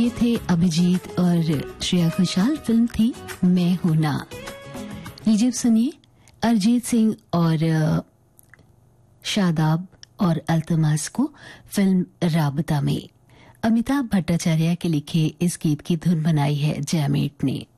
ये थे अभिजीत और श्रेया घोषाल। फिल्म थी मैं हूं ना। लीजिए सुनिए अरिजीत सिंह और शादाब और अल्तमास को फिल्म राबता में। अमिताभ भट्टाचार्य के लिखे इस गीत की धुन बनाई है जयमीत ने।